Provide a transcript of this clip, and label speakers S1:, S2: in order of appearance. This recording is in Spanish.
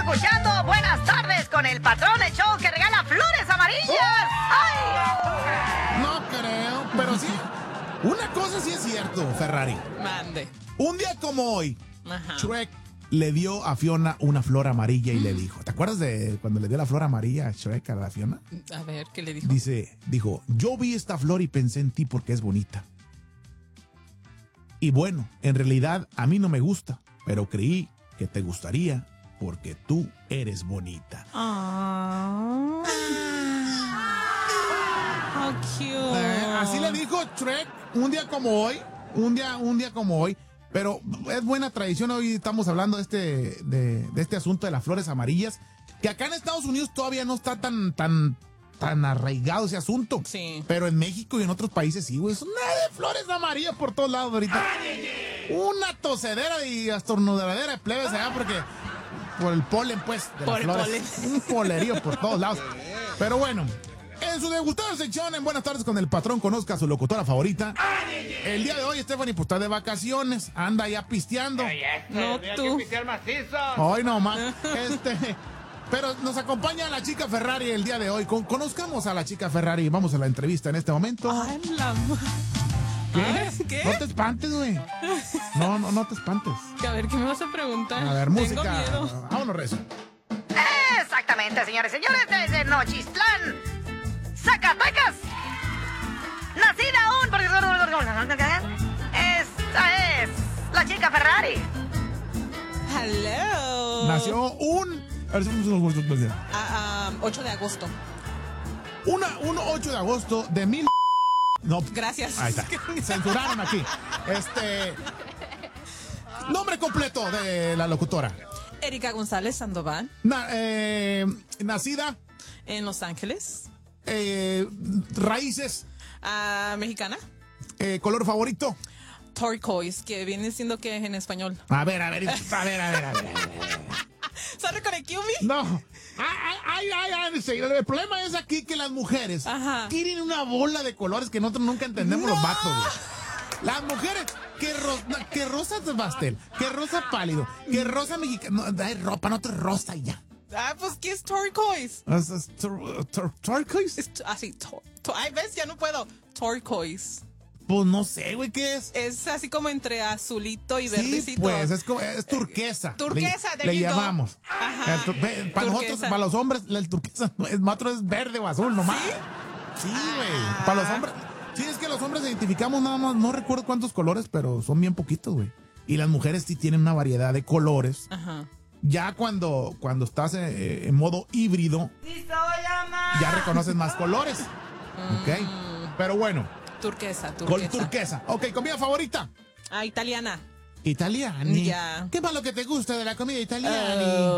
S1: escuchando Buenas Tardes con el patrón, el show que regala flores amarillas. ¡Ay!
S2: No creo, pero sí. Una cosa sí es cierto, Ferrari.
S3: Mande.
S2: Un día como hoy,
S3: Ajá.
S2: Shrek le dio a Fiona una flor amarilla y le dijo, ¿te acuerdas de cuando le dio la flor amarilla a Shrek a la Fiona?
S3: A ver, ¿qué le dijo?
S2: Dijo, yo vi esta flor y pensé en ti porque es bonita. Y bueno, en realidad a mí no me gusta, pero creí que te gustaría porque tú eres bonita.
S3: Oh. How cute.
S2: Así le dijo Shrek un día como hoy, un día como hoy. Pero es buena tradición, hoy estamos hablando de este asunto de las flores amarillas, que acá en Estados Unidos todavía no está tan arraigado ese asunto.
S3: Sí.
S2: Pero en México y en otros países sí, güey. Es una de flores amarillas por todos lados ahorita. Una tosedera y estornudadera de plebes allá porque por el polen, pues, de
S3: Por
S2: las
S3: el
S2: flores. Un polerío por todos lados. Pero bueno. En su degustada sección en Buenas Tardes con el patrón, conozca a su locutora favorita. El día de hoy, Stephanie, pues está de vacaciones, anda ya pisteando.
S3: No tú.
S2: Hoy nomás. Pero nos acompaña la chica Ferrari el día de hoy. Conozcamos a la chica Ferrari. Vamos a la entrevista en este momento.
S3: Ay, la ¿Qué?
S2: No te espantes, güey. No te espantes.
S3: A ver, ¿qué me vas a preguntar?
S2: A ver,
S3: Tengo
S2: música.
S3: miedo.
S2: Vámonos, rezo.
S1: Exactamente, señores y señores, desde Nochistlán, Zacatecas. Nacida aún. Esta es la chica Ferrari.
S3: Hello.
S2: Nació un
S3: 8 de agosto.
S2: 8 de agosto de 1000. No.
S3: Gracias.
S2: Ahí está. Censuraron aquí. Nombre completo de la locutora.
S3: Erika González Sandoval.
S2: Nacida.
S3: En Los Ángeles.
S2: Raíces.
S3: Mexicana.
S2: Color favorito.
S3: Turquoise, que viene siendo que en español.
S2: A ver.
S3: ¿Sorry con el QB?
S2: No. El problema es aquí que las mujeres tienen una bola de colores que nosotros nunca entendemos los vatos. Güey. Las mujeres, que rosa de pastel, que rosa pálido, que rosa mexicano. Hay ropa, no te rosa y ya.
S3: Pues, ¿qué es turquoise?
S2: ¿Turquoise?
S3: Así, ay, ves, ya no puedo. Turquoise.
S2: Pues no sé, güey, ¿qué es?
S3: Es así como entre azulito y
S2: Sí,
S3: verdecito.
S2: pues, es turquesa.
S3: Turquesa,
S2: le
S3: Go.
S2: llamamos.
S3: Ajá.
S2: Para nosotros, para los hombres, el turquesa es verde o azul nomás. Sí, güey. Para los hombres. Sí, es que los hombres identificamos nada más, no recuerdo cuántos colores, pero son bien poquitos, güey. Y las mujeres sí tienen una variedad de colores.
S3: Ajá.
S2: Ya cuando estás en modo híbrido, ya reconoces más colores. Ok. Pero bueno.
S3: Turquesa.
S2: Turquesa. Ok, comida favorita.
S3: Italiana.
S2: Italiana.
S3: Ya.
S2: ¿Qué más lo que te gusta de la comida italiana?